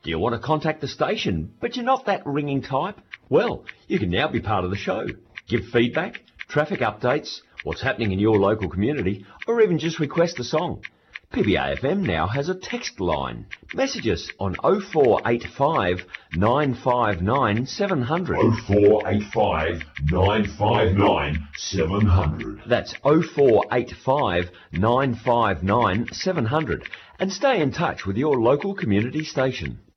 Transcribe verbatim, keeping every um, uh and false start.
Do you want to contact the station, but you're not that ringing type? Well, you can now be part of the show. Give feedback, traffic updates, what's happening in your local community, or even just request a song. P B A F M now has a text line. Message us on oh four eight five, nine five nine, seven hundred. oh four eight five, nine five nine, seven hundred. That's oh four eight five, nine five nine, seven hundred. And stay in touch with your local community station.